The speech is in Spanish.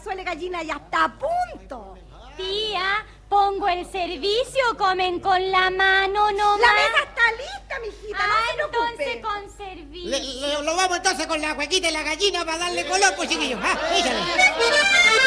cazuela de gallina ya está a punto. Tía, pongo el servicio o comen con la mano nomás. La mesa está lista, mijita, no se preocupe. Entonces con servicio. Lo vamos entonces con la huequita y la gallina para darle color, pues chiquillos. Échale.